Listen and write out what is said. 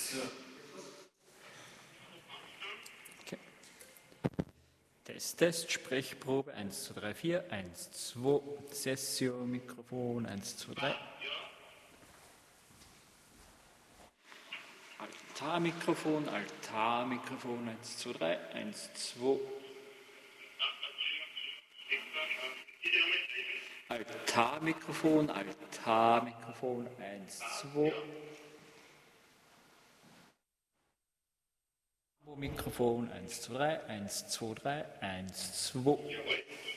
Okay. Test, Sprechprobe, 1, 2, 3, 4, 1, 2, Sessio, Mikrofon, 1, 2, 3. Altarmikrofon, 1, 2, 3, 1, 2. Altarmikrofon, 1, 2. Mikrofon, 1, 2, 3, 1, 2, 3, 1, 2.